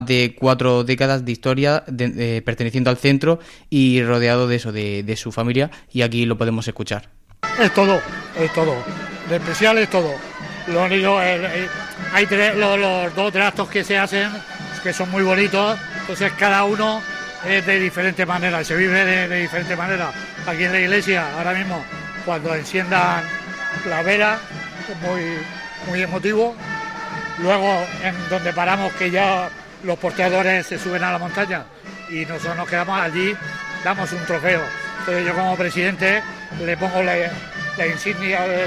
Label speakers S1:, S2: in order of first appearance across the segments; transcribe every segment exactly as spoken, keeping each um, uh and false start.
S1: de cuatro décadas de historia de, de, perteneciendo al centro y rodeado de eso, de, de su familia, y aquí lo podemos escuchar.
S2: Es todo, es todo. De especial es todo. Lo único, el, el, hay tres, los, los dos tractos que se hacen, que son muy bonitos, entonces cada uno es de diferente manera, se vive de, de diferente manera. Aquí en la iglesia, ahora mismo, cuando enciendan la vela, es muy, muy emotivo. Luego, en donde paramos, que ya los porteadores se suben a la montaña y nosotros nos quedamos allí, damos un trofeo. Entonces yo como presidente le pongo la, la insignia del,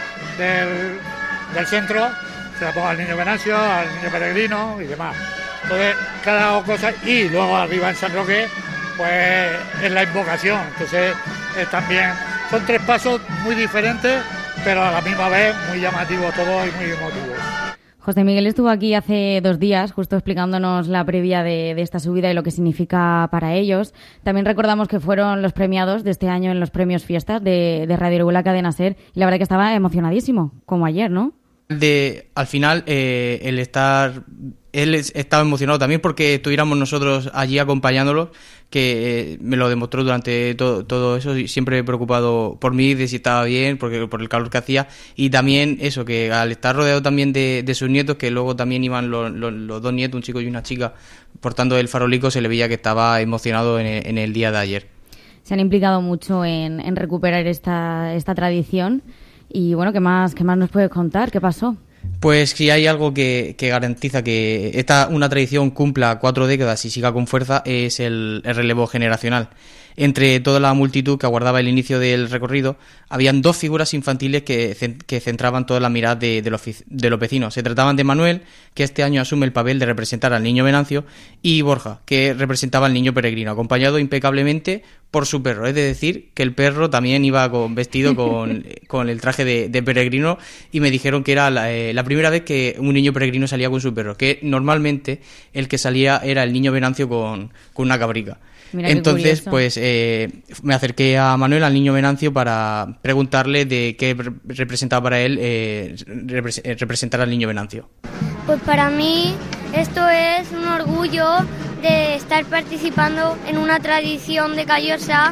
S2: del, del centro, se la pongo al niño Venancio, al niño Peregrino y demás. Entonces cada cosa, y luego arriba en San Roque, pues es la invocación. Entonces es también, son tres pasos muy diferentes, pero a la misma vez muy llamativos todos y muy emotivos.
S3: José Miguel estuvo aquí hace dos días justo explicándonos la previa de, de esta subida y lo que significa para ellos. También recordamos que fueron los premiados de este año en los premios Fiestas de, de Radio Orihuela Cadena Ser, y la verdad que estaba emocionadísimo, como ayer, ¿no?
S1: De, al final, eh, el estar... Él estaba emocionado también porque estuviéramos nosotros allí acompañándolos, que eh, me lo demostró durante todo, todo eso, y siempre preocupado por mí, de si estaba bien, porque por el calor que hacía, y también eso, que al estar rodeado también de, de sus nietos, que luego también iban los, los, los dos nietos, un chico y una chica, portando el farolico, se le veía que estaba emocionado en el, en el día de ayer.
S3: Se han implicado mucho en, en recuperar esta, esta tradición, y bueno, ¿qué más, qué más nos puedes contar? ¿Qué pasó?
S1: Pues si hay algo que, que garantiza que esta una tradición cumpla cuatro décadas y siga con fuerza, es el, el relevo generacional. Entre toda la multitud que aguardaba el inicio del recorrido, habían dos figuras infantiles que, que centraban toda la mirada de, de, los, de los vecinos. Se trataban de Manuel, que este año asume el papel de representar al niño Venancio, y Borja, que representaba al niño Peregrino, acompañado impecablemente por su perro. Es decir, que el perro también iba con, vestido con, con el traje de, de peregrino, y me dijeron que era la, eh, la primera vez que un niño peregrino salía con su perro, que normalmente el que salía era el niño Venancio con, con una cabrica.
S3: Mira,
S1: entonces, pues eh, me acerqué a Manuel, al niño Venancio, para preguntarle de qué representaba para él eh, repre- representar al niño Venancio.
S4: Pues para mí esto es un orgullo de estar participando en una tradición de Callosa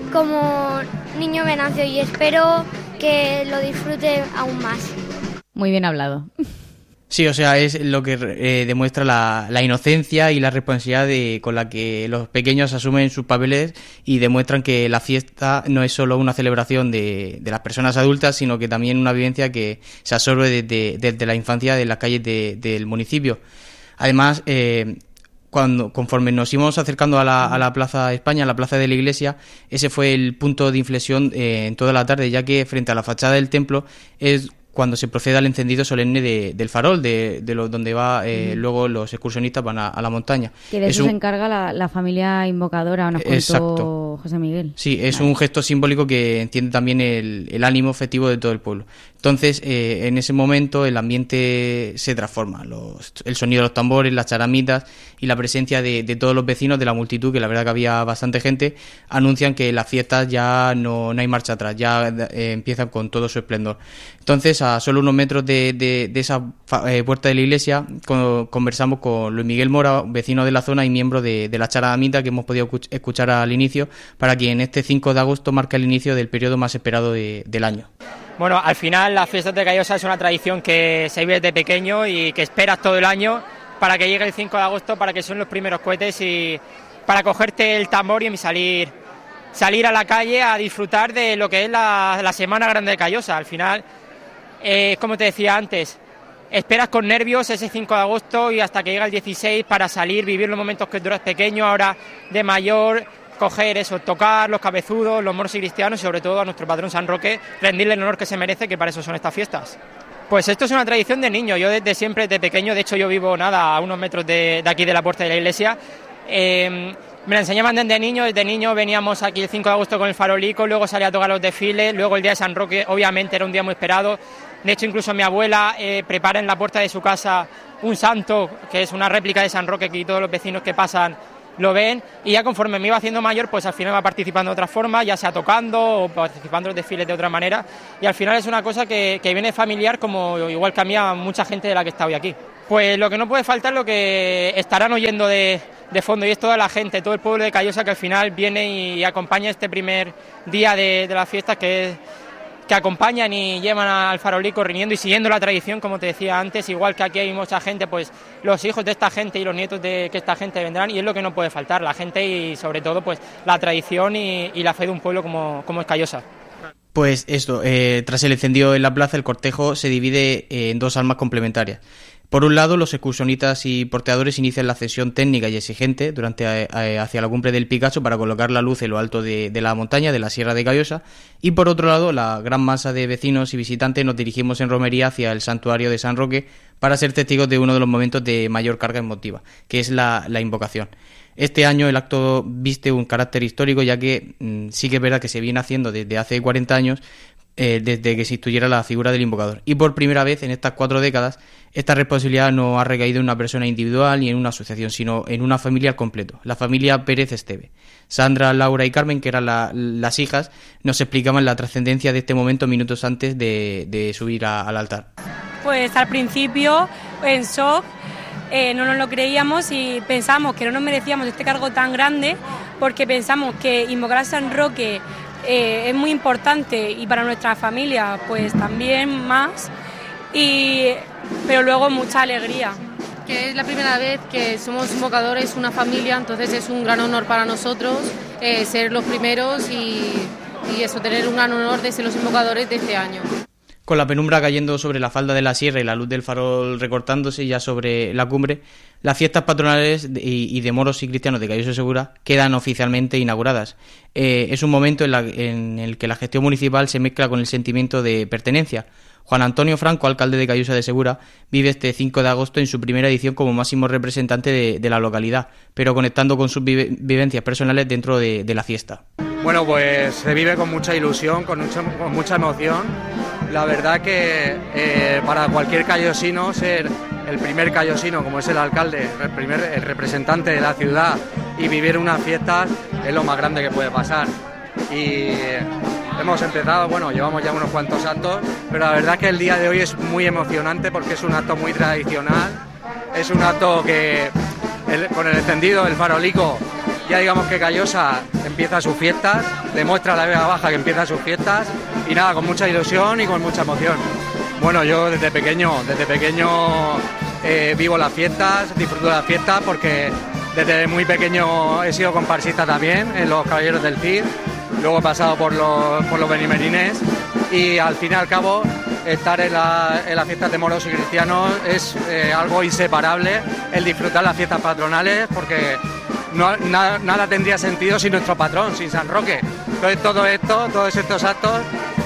S4: como niño Venancio, y espero que lo disfrute aún más.
S3: Muy bien hablado.
S1: Sí, o sea, es lo que eh, demuestra la, la inocencia y la responsabilidad de, con la que los pequeños asumen sus papeles, y demuestran que la fiesta no es solo una celebración de, de las personas adultas, sino que también una vivencia que se absorbe desde, desde la infancia de las calles de, del municipio. Además, eh, cuando conforme nos íbamos acercando a la, a la Plaza de España, a la Plaza de la Iglesia, ese fue el punto de inflexión eh, en toda la tarde, ya que frente a la fachada del templo es cuando se procede al encendido solemne de, del farol, de, de lo, donde va eh, mm. luego los excursionistas van a, a la montaña.
S3: Que de
S1: es
S3: eso
S1: un...
S3: se encarga la, la familia invocadora, nos contó
S1: Exacto.
S3: José Miguel.
S1: Sí, es
S3: vale.
S1: un gesto simbólico que entiende también el, el ánimo festivo de todo el pueblo. Entonces, eh, en ese momento el ambiente se transforma. Los, el sonido de los tambores, las charamitas y la presencia de, de todos los vecinos, de la multitud, que la verdad que había bastante gente, anuncian que las fiestas ya no, no hay marcha atrás, ya eh, empiezan con todo su esplendor. Entonces, a solo unos metros de, de, de esa eh, puerta de la iglesia, con, conversamos con Luis Miguel Mora, vecino de la zona y miembro de, de la charamita que hemos podido escuchar al inicio, para quien este cinco de agosto marca el inicio del periodo más esperado de, del año.
S5: Bueno, al final las fiestas de Callosa es una tradición que se vive desde pequeño y que esperas todo el año para que llegue el cinco de agosto, para que son los primeros cohetes y para cogerte el tambor y salir, salir a la calle a disfrutar de lo que es la, la Semana Grande de Callosa. Al final, eh, como te decía antes, esperas con nervios ese cinco de agosto y hasta que llega el dieciséis para salir, vivir los momentos que tú eres pequeño, ahora de mayor, coger eso, tocar los cabezudos, los moros y cristianos, y sobre todo a nuestro patrón San Roque, rendirle el honor que se merece, que para eso son estas fiestas. Pues esto es una tradición de niño, yo desde siempre, desde pequeño, de hecho yo vivo nada a unos metros de, de aquí de la puerta de la iglesia, eh, me la enseñaban desde niño, desde niño veníamos aquí el cinco de agosto con el farolico, luego salía a tocar los desfiles, luego el día de San Roque, obviamente era un día muy esperado, de hecho incluso mi abuela eh, prepara en la puerta de su casa un santo, que es una réplica de San Roque, que todos los vecinos que pasan lo ven, y ya conforme me iba haciendo mayor, pues al final va participando de otra forma, ya sea tocando o participando en los desfiles de otra manera, y al final es una cosa que, que viene familiar, como igual que a mí, a mucha gente de la que está hoy aquí. Pues lo que no puede faltar, lo que estarán oyendo de, de fondo, y es toda la gente, todo el pueblo de Callosa que al final viene y acompaña este primer día de, de las fiestas, que es, que acompañan y llevan al farolico riñendo y siguiendo la tradición, como te decía antes. Igual que aquí hay mucha gente, pues los hijos de esta gente y los nietos de que esta gente vendrán, y es lo que no puede faltar, la gente y sobre todo pues la tradición y, y la fe de un pueblo como, como es Callosa.
S1: Pues esto, eh, tras el encendido en la plaza, el cortejo se divide eh, en dos almas complementarias. Por un lado, los excursionistas y porteadores inician la ascensión técnica y exigente durante eh, hacia la cumbre del Picacho para colocar la luz en lo alto de, de la montaña de la Sierra de Callosa, y por otro lado, la gran masa de vecinos y visitantes nos dirigimos en romería hacia el santuario de San Roque para ser testigos de uno de los momentos de mayor carga emotiva, que es la, la invocación. Este año el acto viste un carácter histórico, ya que mmm, sí que es verdad que se viene haciendo desde hace cuarenta años, eh, desde que se instituyera la figura del invocador. Y por primera vez en estas cuatro décadas, esta responsabilidad no ha recaído en una persona individual ni en una asociación, sino en una familia al completo, la familia Pérez Esteve. Sandra, Laura y Carmen, que eran la, las hijas, nos explicaban la trascendencia de este momento minutos antes de, de subir a, al altar.
S6: Pues al principio, en shock, eh, no nos lo creíamos y pensamos que no nos merecíamos este cargo tan grande, porque pensamos que invocar a San Roque eh, es muy importante y para nuestra familia pues también más, y, pero luego mucha alegría.
S7: Que es la primera vez que somos invocadores, una familia, entonces es un gran honor para nosotros eh, ser los primeros y, y eso, tener un gran honor de ser los invocadores de este año.
S1: Con la penumbra cayendo sobre la falda de la sierra y la luz del farol recortándose ya sobre la cumbre, las fiestas patronales y, y de moros y cristianos de Callosa de Segura quedan oficialmente inauguradas. Eh, es un momento en, la, en el que la gestión municipal se mezcla con el sentimiento de pertenencia. Juan Antonio Franco, alcalde de Callosa de Segura, vive este cinco de agosto en su primera edición como máximo representante de, de la localidad, pero conectando con sus vive, vivencias personales dentro de, de la fiesta.
S8: Bueno, pues se vive con mucha ilusión, con mucha, con mucha emoción. La verdad que eh, para cualquier callosino ser el primer callosino, como es el alcalde, el primer el representante de la ciudad, y vivir unas fiestas es lo más grande que puede pasar. Y hemos empezado, bueno, llevamos ya unos cuantos actos, pero la verdad que el día de hoy es muy emocionante porque es un acto muy tradicional, es un acto que el, con el encendido del farolico ya digamos que Callosa empieza sus fiestas, demuestra a la Vega Baja que empieza sus fiestas, y nada, con mucha ilusión y con mucha emoción. Bueno, yo desde pequeño, desde pequeño eh, vivo las fiestas, disfruto de las fiestas porque desde muy pequeño he sido comparsista también en los Caballeros del Cid, luego he pasado por los, por los benimerines, y al fin y al cabo estar en, la, en las fiestas de moros y cristianos es eh, algo inseparable, el disfrutar las fiestas patronales, porque no, nada, nada tendría sentido sin nuestro patrón, sin San Roque. Entonces todo esto, todos estos actos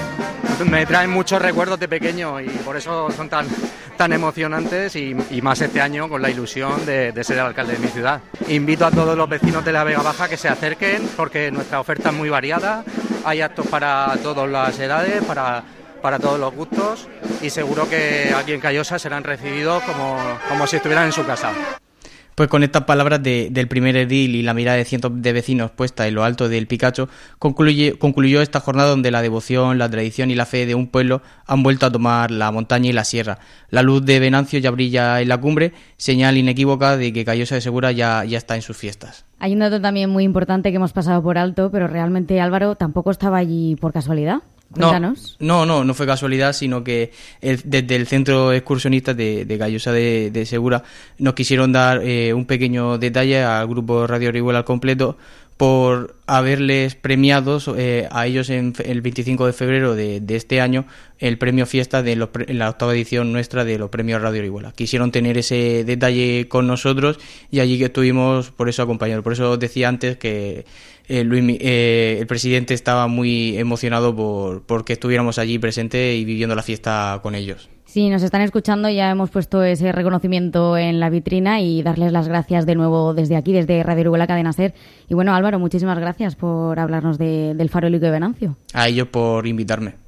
S8: me traen muchos recuerdos de pequeño y por eso son tan, tan emocionantes, y, y más este año con la ilusión de, de ser el alcalde de mi ciudad. Invito a todos los vecinos de la Vega Baja que se acerquen porque nuestra oferta es muy variada, hay actos para todas las edades, para, para todos los gustos, y seguro que aquí en Callosa serán recibidos como, como si estuvieran en su casa.
S1: Pues con estas palabras de, del primer edil y la mirada de cientos de vecinos puesta en lo alto del Picacho, concluye, concluyó esta jornada donde la devoción, la tradición y la fe de un pueblo han vuelto a tomar la montaña y la sierra. La luz de Venancio ya brilla en la cumbre, señal inequívoca de que Callosa de Segura ya, ya está en sus fiestas.
S3: Hay un dato también muy importante que hemos pasado por alto, pero realmente Álvaro tampoco estaba allí por casualidad. Cuéntanos.
S1: No, no, no, no fue casualidad, sino que el, desde el centro excursionista de, de Callosa de, de Segura nos quisieron dar eh, un pequeño detalle al grupo Radio Orihuela al completo por haberles premiados eh, a ellos en el veinticinco de febrero de, de este año el premio Fiesta de los, en la octava edición nuestra de los premios Radio Orihuela. Quisieron tener ese detalle con nosotros y allí que estuvimos por eso acompañados. Por eso os decía antes que eh, Luis, eh, el presidente estaba muy emocionado por porque estuviéramos allí presentes y viviendo la fiesta con ellos.
S3: Si nos están escuchando, ya hemos puesto ese reconocimiento en la vitrina y darles las gracias de nuevo desde aquí, desde Radio Orihuela Cadena Ser. Y bueno, Álvaro, muchísimas gracias por hablarnos de, del farolico de Venancio.
S1: A ellos por invitarme.